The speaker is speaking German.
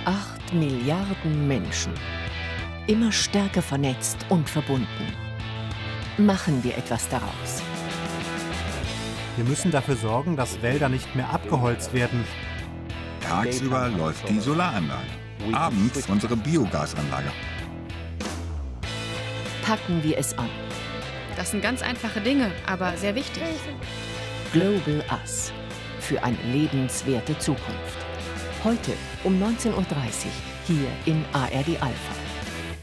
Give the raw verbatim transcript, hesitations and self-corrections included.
Acht Milliarden Menschen. Immer stärker vernetzt und verbunden. Machen wir etwas daraus. Wir müssen dafür sorgen, dass Wälder nicht mehr abgeholzt werden. Tagsüber läuft die Solaranlage, abends unsere Biogasanlage. Packen wir es an. Das sind ganz einfache Dinge, aber sehr wichtig. Global Us. Für eine lebenswerte Zukunft. Heute um neunzehn Uhr dreißig hier in A R D Alpha.